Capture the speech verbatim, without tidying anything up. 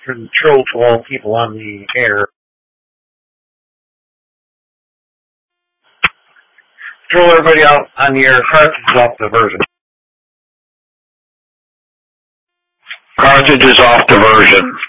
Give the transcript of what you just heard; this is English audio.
control to all people on the air. Control everybody out on the air. Cartridge off diversion. Cartridge is off diversion.